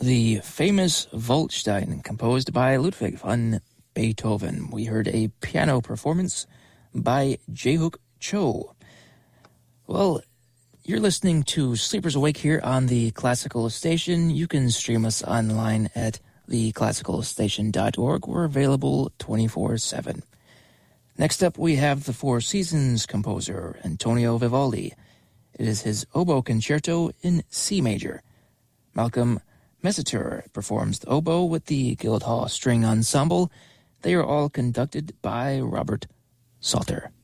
The famous Waldstein, composed by Ludwig van Beethoven. We heard a piano performance by Jae-hook Cho. Well, you're listening to Sleepers Awake here on the Classical Station. You can stream us online at theclassicalstation.org. We're available 24/7. Next up, we have the Four Seasons composer, Antonio Vivaldi. It is his oboe concerto in C major. Malcolm Messiter performs the oboe with the Guildhall String Ensemble. They are all conducted by Robert Salter.